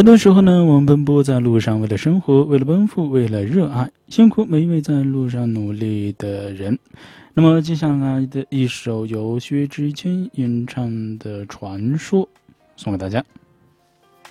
很多时候呢，我们奔波在路上，为了生活，为了奔赴，为了热爱，辛苦每一位在路上努力的人。那么接下来的一首由薛之谦演唱的《传说》送给大家。